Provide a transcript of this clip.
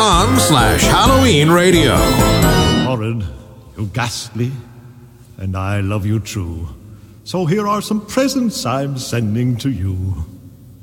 Facebook.com/Halloween Radio. Horrid, you ghastly, and I love you true. So here are some presents I'm sending to you.